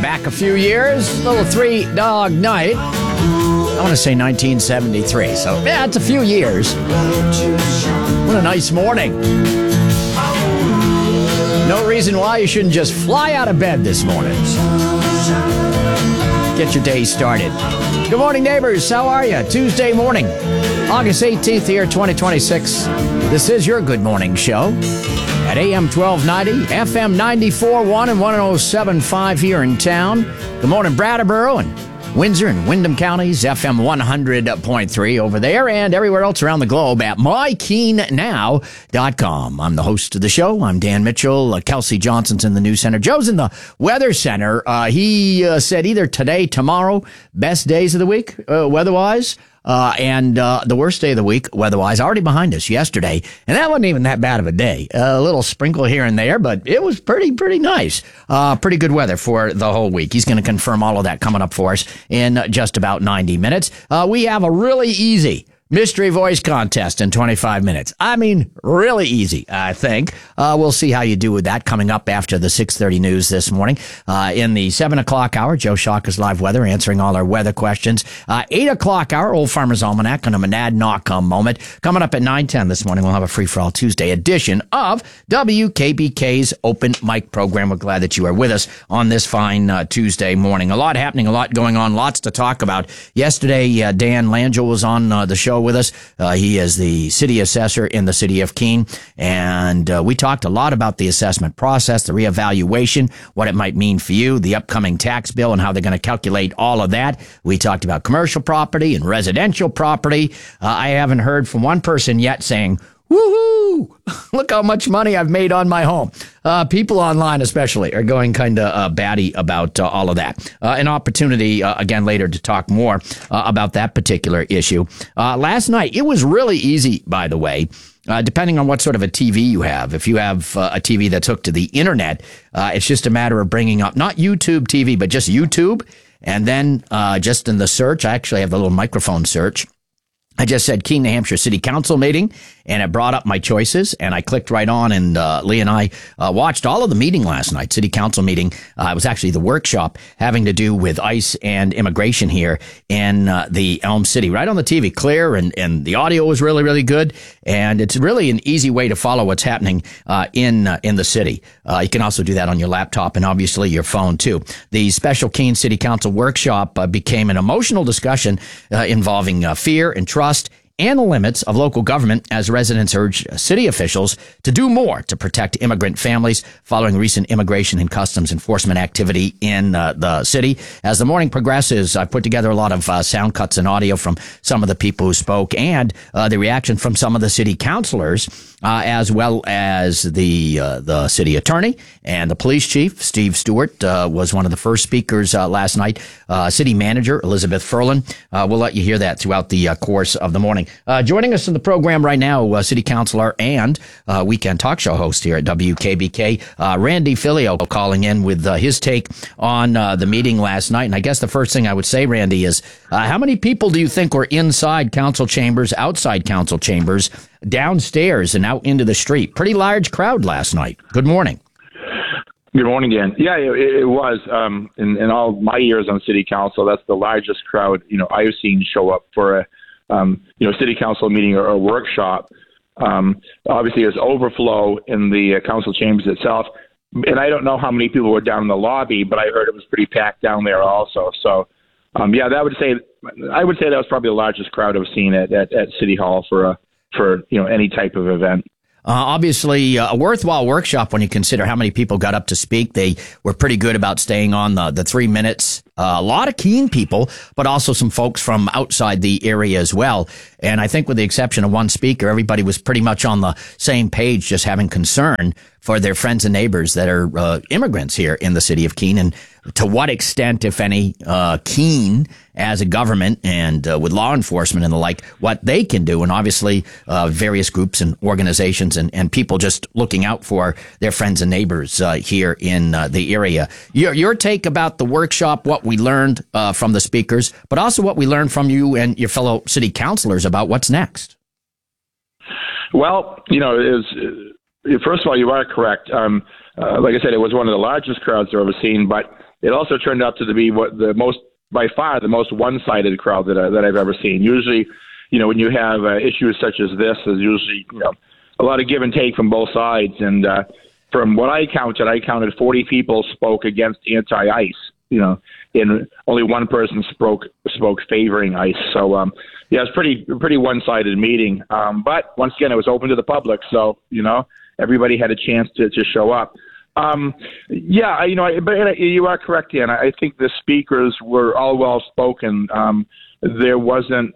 back a few years, little Three Dog Night. I want to say 1973, so yeah, it's a few years. What a nice morning. No reason why you shouldn't just fly out of bed this morning. Get your day started. Good morning, neighbors. How are you? Tuesday morning, August 18th, year 2026. This is your Good Morning Show at AM 1290, FM 94.1 and 107.5 here in town. Good morning, Brattleboro and Windsor and Windham counties, FM 100.3 over there and everywhere else around the globe at mykeennow.com. I'm the host of the show. I'm Dan Mitchell. Kelsey Johnson's in the news center. Joe's in the weather center. He said either today, tomorrow, best days of the week, weather-wise. And the worst day of the week, weather-wise, already behind us yesterday. And that wasn't even that bad of a day. A little sprinkle here and there, but it was pretty nice. Pretty good weather for the whole week. He's going to confirm all of that coming up for us in just about 90 minutes. We have a really easy mystery voice contest in 25 minutes. I mean, really easy, I think. We'll see how you do with that coming up after the 6:30 news this morning. In the 7 o'clock hour, Joe Shawka's live weather, answering all our weather questions. 8 o'clock hour, Old Farmer's Almanac on a Monadnock moment. Coming up at 9:10 this morning, we'll have a free-for-all Tuesday edition of WKBK's Open Mic program. We're glad that you are with us on this fine Tuesday morning. A lot happening, a lot going on, lots to talk about. Yesterday, Dan Langell was on the show with us. He is the city assessor in the city of Keene, and we talked a lot about the assessment process, the reevaluation, what it might mean for you, the upcoming tax bill and how they're going to calculate all of that. We talked about commercial property and residential property. I haven't heard from one person yet saying, woohoo, look how much money I've made on my home. People online especially are going kind of batty about all of that. An opportunity, again, later to talk more about that particular issue. Last night, it was really easy, by the way, depending on what sort of a TV you have. If you have a TV that's hooked to the internet, it's just a matter of bringing up, not YouTube TV, but just YouTube. And then just in the search, I actually have the little microphone search. I just said Keene, New Hampshire City Council meeting, and it brought up my choices, and I clicked right on, and Lee and I watched all of the meeting last night, City Council meeting. It was actually the workshop having to do with ICE and immigration here in the Elm City, right on the TV, clear, and the audio was really, really good, and it's really an easy way to follow what's happening in the city. You can also do that on your laptop and obviously your phone, too. The special Keene City Council workshop became an emotional discussion involving fear and trust and the limits of local government as residents urge city officials to do more to protect immigrant families following recent immigration and customs enforcement activity in the city. As the morning progresses, I put together a lot of sound cuts and audio from some of the people who spoke and the reaction from some of the city councilors, as well as the city attorney and the police chief. Steve Stewart was one of the first speakers last night. City manager Elizabeth Furlan. We'll let you hear that throughout the course of the morning. Joining us in the program right now, city councilor and weekend talk show host here at WKBK, Randy Filio, calling in with his take on the meeting last night. And I guess the first thing I would say, Randy, is how many people do you think were inside council chambers, outside council chambers, downstairs and out into the street? Pretty large crowd last night. Good morning. Good morning, Dan. Yeah, it was. In all my years on city council, that's the largest crowd I've seen show up for a city council meeting or a workshop. Obviously, there's overflow in the council chambers itself, and I don't know how many people were down in the lobby, but I heard it was pretty packed down there also. So, I would say that was probably the largest crowd I've seen at City Hall for any type of event. Obviously, a worthwhile workshop when you consider how many people got up to speak. They were pretty good about staying on the 3 minutes. A lot of Keene people, but also some folks from outside the area as well. And I think with the exception of one speaker, everybody was pretty much on the same page, just having concern for their friends and neighbors that are immigrants here in the city of Keene, and to what extent, if any, Keene as a government and with law enforcement and the like, what they can do. And obviously various groups and organizations and people just looking out for their friends and neighbors here in the area. Your take about the workshop, what we learned from the speakers, but also what we learned from you and your fellow city councilors about what's next. Well, first of all, you are correct. Like I said, it was one of the largest crowds I've ever seen, but it also turned out to be by far the most one-sided crowd that I've ever seen. Usually, when you have issues such as this, there's usually a lot of give and take from both sides. And from what I counted 40 people spoke against anti-ICE. And only one person spoke favoring ICE. So it's pretty one-sided meeting. But once again, it was open to the public, so everybody had a chance to show up. But you are correct, Dan. I think the speakers were all well spoken. There wasn't,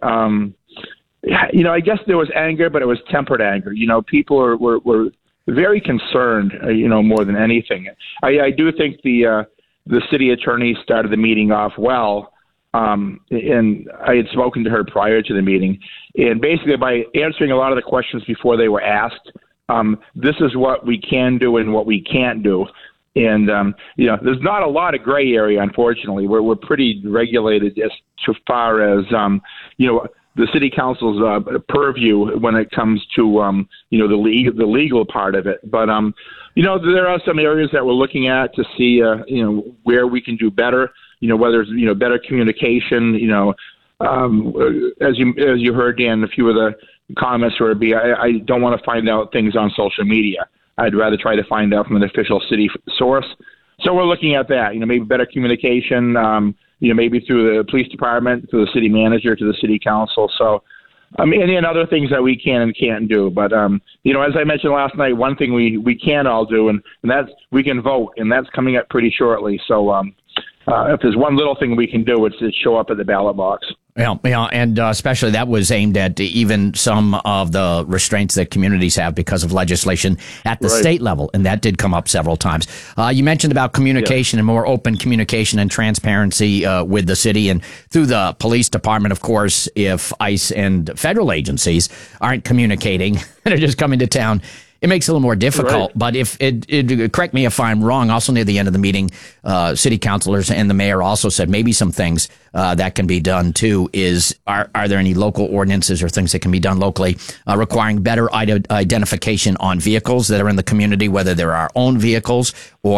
I guess there was anger, but it was tempered anger. People were very concerned, more than anything. I do think the city attorney started the meeting off well, and I had spoken to her prior to the meeting, and basically by answering a lot of the questions before they were asked. This is what we can do and what we can't do. And, there's not a lot of gray area, unfortunately. We're pretty regulated as far as, the city council's purview when it comes to, the legal part of it. But, there are some areas that we're looking at to see, where we can do better, whether it's, better communication, as you heard, Dan, a few of the comments would be, I don't want to find out things on social media. I'd rather try to find out from an official city source. So we're looking at that, maybe better communication, maybe through the police department, through the city manager, to the city council. So, and other things that we can and can't do. But, as I mentioned last night, one thing we can all do, and that's we can vote, and that's coming up pretty shortly. So if there's one little thing we can do, it's to show up at the ballot box. Yeah, and especially that was aimed at even some of the restraints that communities have because of legislation at the state level, and that did come up several times. You mentioned about communication and more open communication and transparency with the city and through the police department, of course. If ICE and federal agencies aren't communicating and are just coming to town, it makes it a little more difficult. Right. But if it correct me if I'm wrong, also near the end of the meeting, city councilors and the mayor also said maybe some things that can be done too are there any local ordinances or things that can be done locally requiring better identification on vehicles that are in the community, whether they're our own vehicles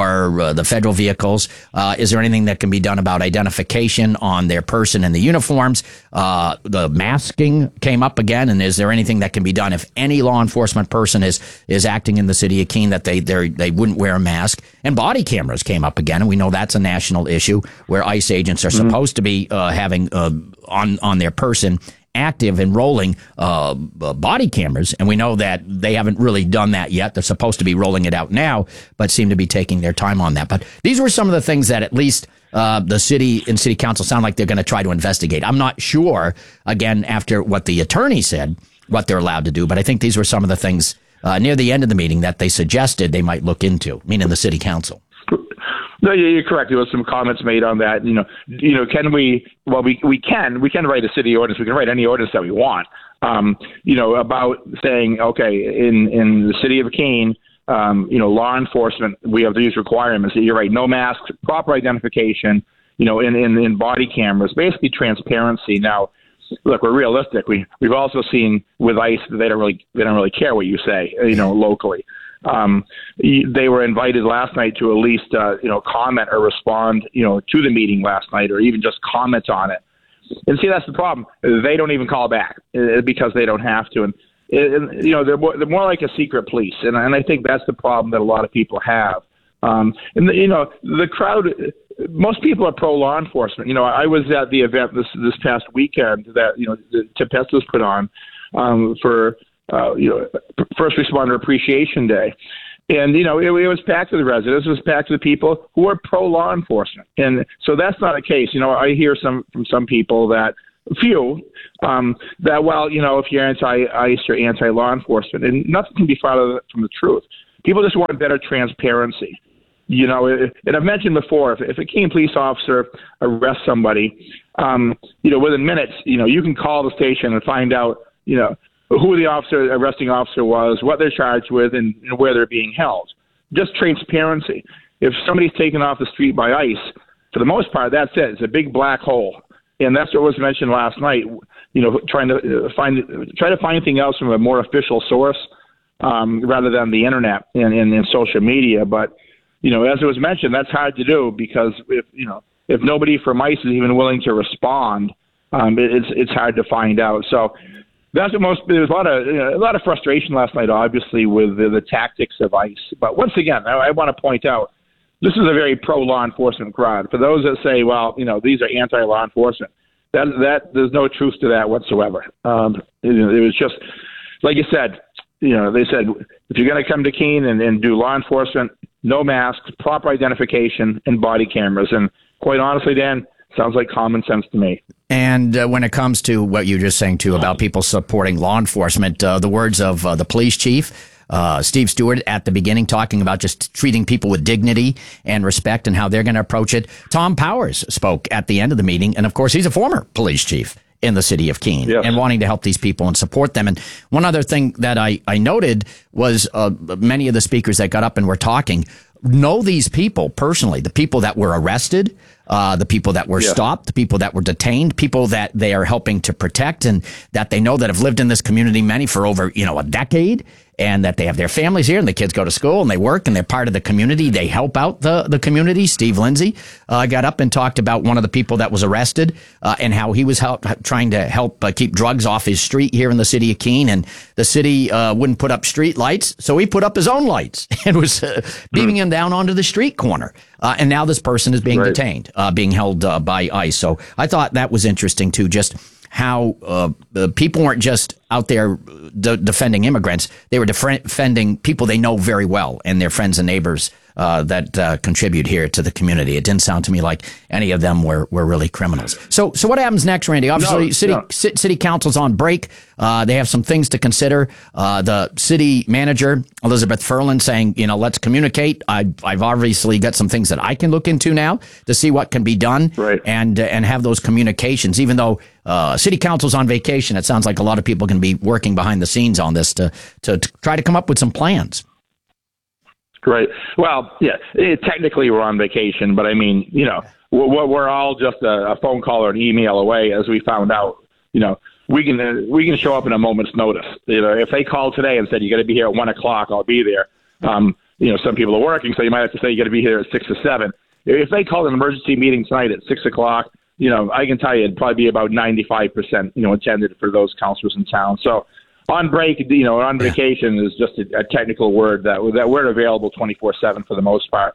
or the federal vehicles? Is there anything that can be done about identification on their person and the uniforms? The masking came up again, and is there anything that can be done if any law enforcement person is acting in the city of Keene that they wouldn't wear a mask? And body cameras came up again, and we know that's a national issue where ICE agents are supposed to be having on their person active and rolling body cameras, and we know that they haven't really done that yet. They're supposed to be rolling it out now, but seem to be taking their time on that. But these were some of the things that at least the city and city council sound like they're going to try to investigate. I'm not sure, again, after what the attorney said, what they're allowed to do, but I think these were some of the things near the end of the meeting that they suggested they might look into, meaning the city council. No, you're correct. There was some comments made on that. Can we? Well, we can write a city ordinance. We can write any ordinance that we want. About saying, okay, in the city of Keene, law enforcement, we have these requirements. You're right. No masks, proper identification. In body cameras, basically transparency. Now, look, we're realistic. We've also seen with ICE that they don't really care what you say. Locally. They were invited last night to at least, comment or respond, to the meeting last night, or even just comment on it. And see, that's the problem. They don't even call back because they don't have to. And they're more like a secret police. And I think that's the problem that a lot of people have. The crowd, most people are pro law enforcement. I was at the event this past weekend that, Tempest was put on, for, First Responder Appreciation Day. And, it was packed to the residents. It was packed to the people who are pro-law enforcement. And so that's not a case. I hear from some people that, if you're anti-ICE or anti-law enforcement, and nothing can be farther from the truth. People just want better transparency. And I've mentioned before, if a Keene police officer arrests somebody, within minutes, you can call the station and find out, who the arresting officer was, what they're charged with, and where they're being held. Just transparency. If somebody's taken off the street by ICE, for the most part, that's it. It's a big black hole. And that's what was mentioned last night, trying to find anything else from a more official source rather than the internet and social media. But, as it was mentioned, that's hard to do because if nobody from ICE is even willing to respond, it's hard to find out. So that's what there was a lot of frustration last night, obviously, with the tactics of ICE. But once again, I want to point out, this is a very pro-law enforcement crowd. For those that say, well, these are anti-law enforcement, that there's no truth to that whatsoever. It was just, like you said, they said, if you're going to come to Keene and do law enforcement, no masks, proper identification, and body cameras. And quite honestly, Dan, sounds like common sense to me. And when it comes to what you're just saying, too, about people supporting law enforcement, the words of the police chief, Steve Stewart, at the beginning, talking about just treating people with dignity and respect and how they're going to approach it. Tom Powers spoke at the end of the meeting. And, of course, he's a former police chief in the city of Keene, yes, and wanting to help these people and support them. And one other thing that I noted was many of the speakers that got up and were talking know these people personally, the people that were arrested, the people that were stopped, the people that were detained, people that they are helping to protect, and that they know that have lived in this community, many for over, a decade, and that they have their families here, and the kids go to school and they work and they're part of the community. They help out the community. Steve Lindsay got up and talked about one of the people that was arrested and how he was trying to help keep drugs off his street here in the city of Keene, and the city wouldn't put up street lights, so he put up his own lights and was beaming him down onto the street corner. And now this person is being detained, being held by ICE. So I thought that was interesting, too, just how people weren't just out there defending immigrants. They were defending people they know very well and their friends and neighbors that contribute here to the community. It didn't sound to me like any of them were really criminals. So what happens next, Randy? Obviously, City Council's on break. They have some things to consider. The city manager, Elizabeth Ferland, saying, let's communicate. I've obviously got some things that I can look into now to see what can be done, and have those communications. Even though City Council's on vacation, it sounds like a lot of people can be working behind the scenes on this to try to come up with some plans. Right. Well, yeah, technically we're on vacation, but I mean, we're all just a phone call or an email away, as we found out. We can show up in a moment's notice. If they called today and said, you got to be here at 1:00, I'll be there. Some people are working, so you might have to say you got to be here at 6 or 7. If they called an emergency meeting tonight at 6:00, I can tell you it'd probably be about 95%, attended for those councilors in town. So on break, on vacation is just a technical word that we're available 24/7 for the most part.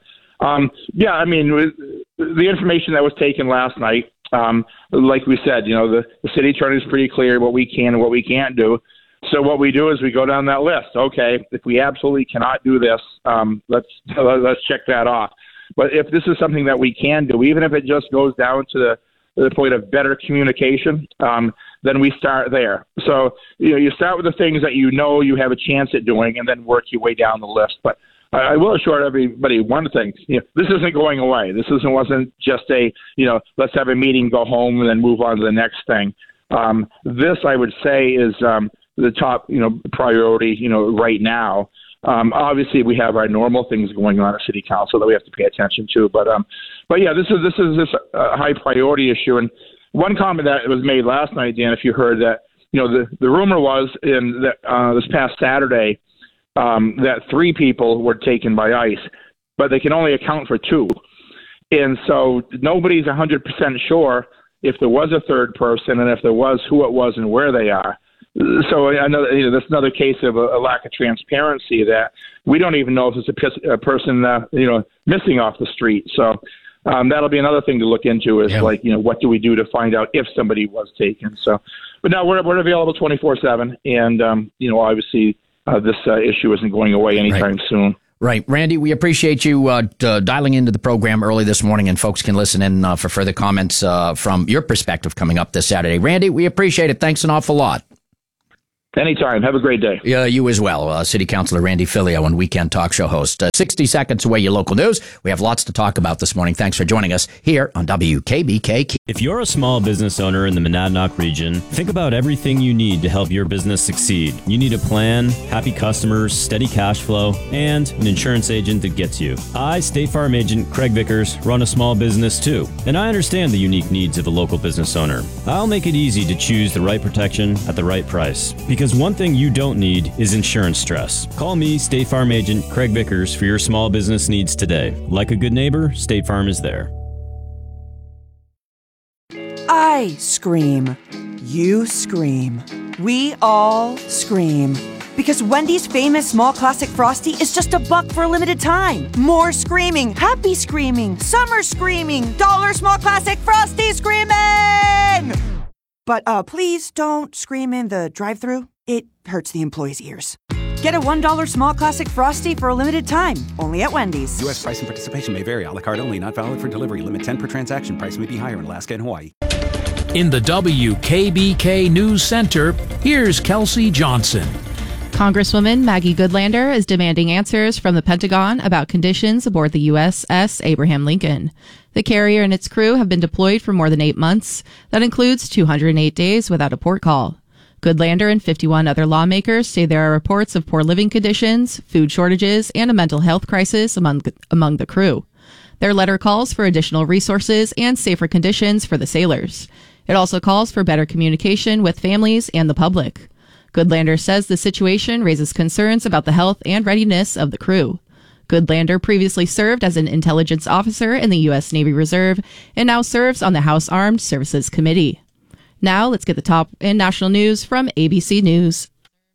I mean, the information that was taken last night, like we said, the city attorney is pretty clear what we can and what we can't do. So what we do is we go down that list. Okay, if we absolutely cannot do this, let's check that off. But if this is something that we can do, even if it just goes down to the point of better communication, then we start there. So you start with the things that you have a chance at doing, and then work your way down the list. But I will assure everybody one thing: this isn't going away. This wasn't just let's have a meeting, go home, and then move on to the next thing. This, I would say, is the top priority right now. Obviously, we have our normal things going on at City Council that we have to pay attention to. But yeah, this is a high priority issue. And one comment that was made last night, Dan, if you heard that, the rumor was this past Saturday that 3 people were taken by ICE, but they can only account for 2. And so nobody's 100% sure if there was a third person, and if there was, who it was and where they are. So I know that's another case of a lack of transparency, that we don't even know if it's a person missing off the street. So that'll be another thing to look into is what do we do to find out if somebody was taken. So, but now we're available 24/7, and obviously this issue isn't going away anytime soon. Right. Randy, we appreciate you dialing into the program early this morning, and folks can listen in for further comments from your perspective coming up this Saturday. Randy, we appreciate it. Thanks an awful lot. Anytime. Have a great day. Yeah, you as well. City Councilor Randy Filio and Weekend Talk Show host. 60 seconds away, your local news. We have lots to talk about this morning. Thanks for joining us here on WKBK. If you're a small business owner in the Monadnock region, think about everything you need to help your business succeed. You need a plan, happy customers, steady cash flow, and an insurance agent that gets you. I, State Farm Agent Craig Vickers, run a small business too, and I understand the unique needs of a local business owner. I'll make it easy to choose the right protection at the right price. Because one thing you don't need is insurance stress. Call me, State Farm agent Craig Vickers, for your small business needs today. Like a good neighbor, State Farm is there. I scream. You scream. We all scream. Because Wendy's famous small classic Frosty is just $1 for a limited time. More screaming, happy screaming, summer screaming, dollar small classic Frosty screaming! But please don't scream in the drive-thru. It hurts the employees' ears. Get a $1 small classic Frosty for a limited time, only at Wendy's. U.S. price and participation may vary. A la carte only, not valid for delivery. Limit 10 per transaction. Price may be higher in Alaska and Hawaii. In the WKBK News Center, here's Kelsey Johnson. Congresswoman Maggie Goodlander is demanding answers from the Pentagon about conditions aboard the USS Abraham Lincoln. The carrier and its crew have been deployed for more than 8 months. That includes 208 days without a port call. Goodlander and 51 other lawmakers say there are reports of poor living conditions, food shortages, and a mental health crisis among the crew. Their letter calls for additional resources and safer conditions for the sailors. It also calls for better communication with families and the public. Goodlander says the situation raises concerns about the health and readiness of the crew. Goodlander previously served as an intelligence officer in the U.S. Navy Reserve and now serves on the House Armed Services Committee. Now let's get the top in national news from ABC News.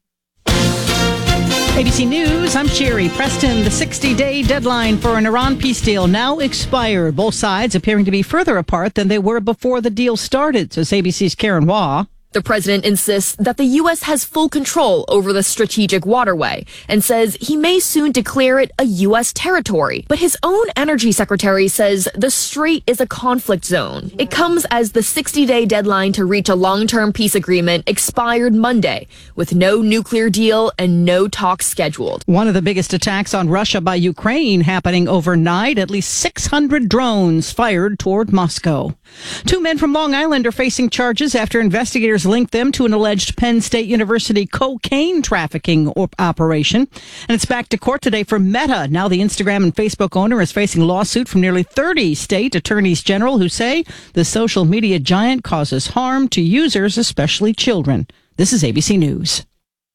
ABC News, I'm Sherry Preston. The 60-day deadline for an Iran peace deal now expired. Both sides appearing to be further apart than they were before the deal started, says ABC's Karen Waugh. The president insists that the U.S. has full control over the strategic waterway and says he may soon declare it a U.S. territory. But his own energy secretary says the strait is a conflict zone. It comes as the 60-day deadline to reach a long-term peace agreement expired Monday, with no nuclear deal and no talks scheduled. One of the biggest attacks on Russia by Ukraine happening overnight. At least 600 drones fired toward Moscow. 2 men from Long Island are facing charges after investigators linked them to an alleged Penn State University cocaine trafficking operation. And it's back to court today for Meta. Now the Instagram and Facebook owner is facing a lawsuit from nearly 30 state attorneys general who say the social media giant causes harm to users, especially children. This is ABC News.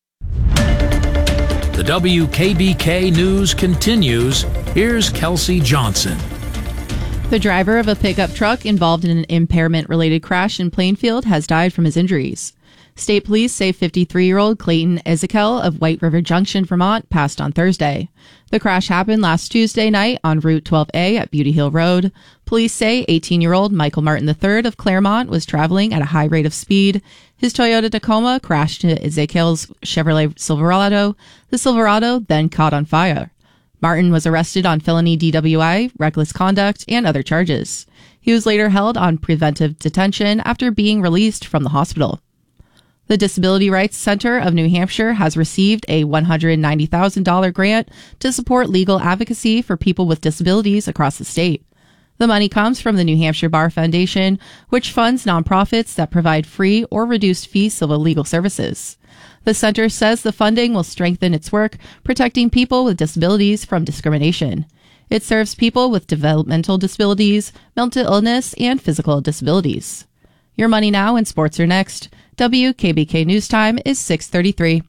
The WKBK News continues. Here's Kelsey Johnson. The driver of a pickup truck involved in an impairment-related crash in Plainfield has died from his injuries. State police say 53-year-old Clayton Ezekiel of White River Junction, Vermont, passed on Thursday. The crash happened last Tuesday night on Route 12A at Beauty Hill Road. Police say 18-year-old Michael Martin III of Claremont was traveling at a high rate of speed. His Toyota Tacoma crashed into Ezekiel's Chevrolet Silverado. The Silverado then caught on fire. Martin was arrested on felony DWI, reckless conduct, and other charges. He was later held on preventive detention after being released from the hospital. The Disability Rights Center of New Hampshire has received a $190,000 grant to support legal advocacy for people with disabilities across the state. The money comes from the New Hampshire Bar Foundation, which funds nonprofits that provide free or reduced fee civil legal services. The center says the funding will strengthen its work protecting people with disabilities from discrimination. It serves people with developmental disabilities, mental illness, and physical disabilities. Your Money Now and Sports are next. WKBK News Time is 6:33.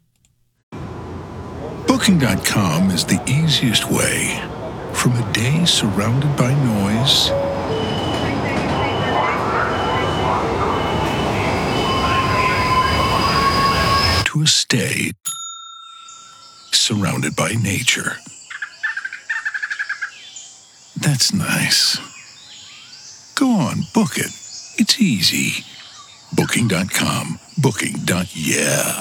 Booking.com is the easiest way. From a day surrounded by noise to a stay surrounded by nature. That's nice. Go on, book it. It's easy. Booking.com. Booking.yeah.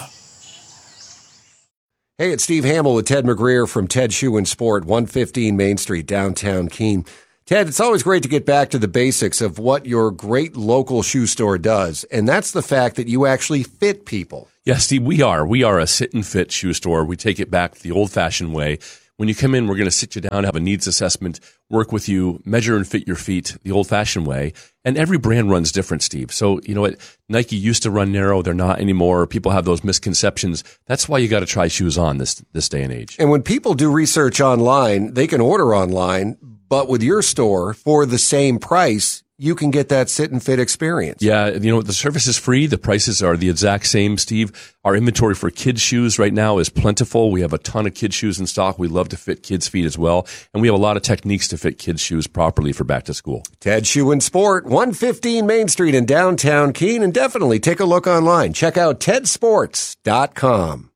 Hey, it's Steve Hamill with Ted McGreer from Ted Shoe and Sport, 115 Main Street, downtown Keene. Ted, it's always great to get back to the basics of what your great local shoe store does, and that's the fact that you actually fit people. Yes, Steve, we are. We are a sit and fit shoe store. We take it back the old-fashioned way. When you come in, we're going to sit you down, have a needs assessment, work with you, measure and fit your feet the old-fashioned way. And every brand runs different, Steve. So, you know what? Nike used to run narrow. They're not anymore. People have those misconceptions. That's why you got to try shoes on this day and age. And when people do research online, they can order online, but with your store, for the same price, you can get that sit and fit experience. Yeah, the service is free. The prices are the exact same, Steve. Our inventory for kids' shoes right now is plentiful. We have a ton of kids' shoes in stock. We love to fit kids' feet as well. And we have a lot of techniques to fit kids' shoes properly for back to school. Ted Shoe and Sport, 115 Main Street in downtown Keene. And definitely take a look online. Check out tedsports.com.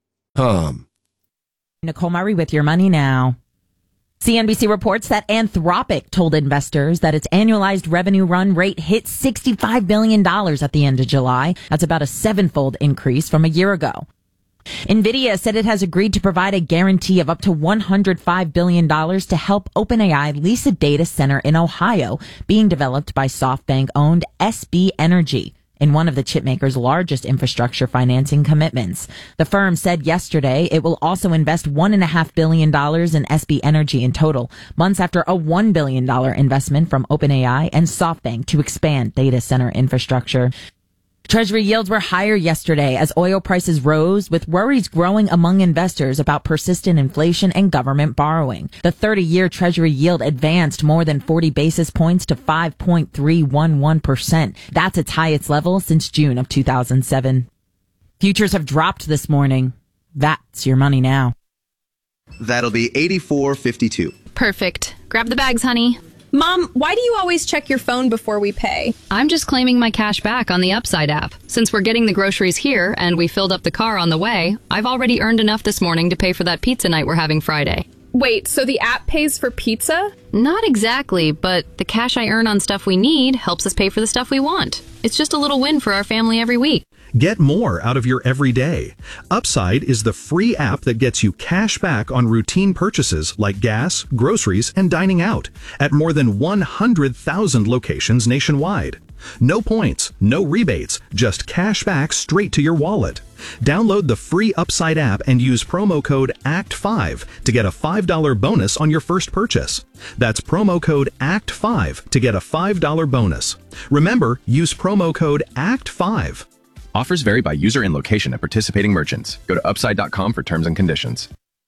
Nicole Murray with your money now. CNBC reports that Anthropic told investors that its annualized revenue run rate hit $65 billion at the end of July. That's about a 7-fold increase from a year ago. NVIDIA said it has agreed to provide a guarantee of up to $105 billion to help OpenAI lease a data center in Ohio being developed by SoftBank-owned SB Energy, in one of the chipmaker's largest infrastructure financing commitments. The firm said yesterday it will also invest $1.5 billion in SB Energy in total, months after a $1 billion investment from OpenAI and SoftBank to expand data center infrastructure. Treasury yields were higher yesterday as oil prices rose, with worries growing among investors about persistent inflation and government borrowing. The 30-year Treasury yield advanced more than 40 basis points to 5.311%. That's its highest level since June of 2007. Futures have dropped this morning. That's your money now. That'll be $84.52. Perfect. Grab the bags, honey. Mom, why do you always check your phone before we pay? I'm just claiming my cash back on the Upside app. Since we're getting the groceries here and we filled up the car on the way, I've already earned enough this morning to pay for that pizza night we're having Friday. Wait, so the app pays for pizza? Not exactly, but the cash I earn on stuff we need helps us pay for the stuff we want. It's just a little win for our family every week. Get more out of your everyday. Upside is the free app that gets you cash back on routine purchases like gas, groceries, and dining out at more than 100,000 locations nationwide. No points, no rebates, just cash back straight to your wallet. Download the free Upside app and use promo code ACT5 to get a $5 bonus on your first purchase. That's promo code ACT5 to get a $5 bonus. Remember, use promo code ACT5. Offers vary by user and location at participating merchants. Go to upside.com for terms and conditions.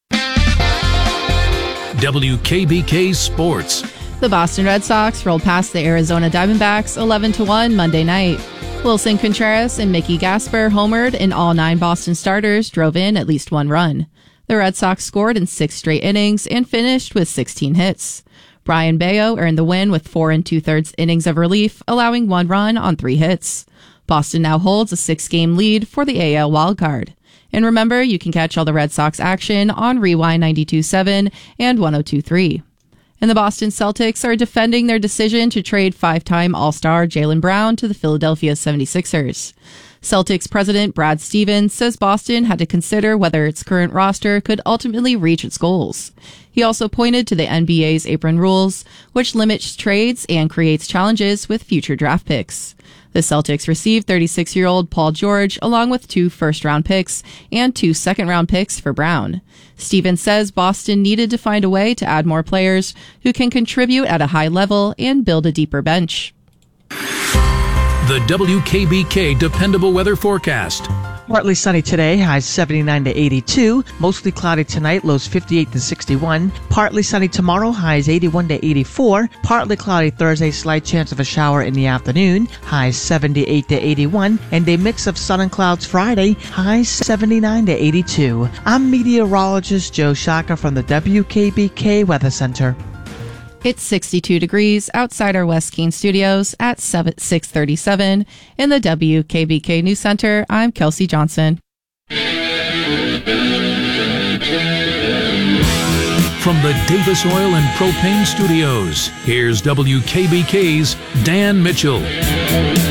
WKBK Sports. The Boston Red Sox rolled past the Arizona Diamondbacks 11-1 Monday night. Wilson Contreras and Mickey Gasper homered, and all 9 Boston starters drove in at least 1 run. The Red Sox scored in 6 straight innings and finished with 16 hits. Brian Bayo earned the win with 4 2/3 innings of relief, allowing 1 run on 3 hits. Boston now holds a 6-game lead for the AL wildcard. And remember, you can catch all the Red Sox action on Rewind 92.7 and 102.3. And the Boston Celtics are defending their decision to trade 5-time All-Star Jaylen Brown to the Philadelphia 76ers. Celtics president Brad Stevens says Boston had to consider whether its current roster could ultimately reach its goals. He also pointed to the NBA's apron rules, which limits trades and creates challenges with future draft picks. The Celtics received 36-year-old Paul George along with 2 first-round picks and 2 second-round picks for Brown. Stevens says Boston needed to find a way to add more players who can contribute at a high level and build a deeper bench. The WKBK Dependable Weather Forecast. Partly sunny today, highs 79 to 82. Mostly cloudy tonight, lows 58 to 61. Partly sunny tomorrow, highs 81 to 84. Partly cloudy Thursday, slight chance of a shower in the afternoon, highs 78 to 81. And a mix of sun and clouds Friday, highs 79 to 82. I'm meteorologist Joe Shaka from the WKBK Weather Center. It's 62 degrees outside our West Keene studios at 6:37 in the WKBK News Center. I'm Kelsey Johnson. From the Davis Oil and Propane Studios, here's WKBK's Dan Mitchell.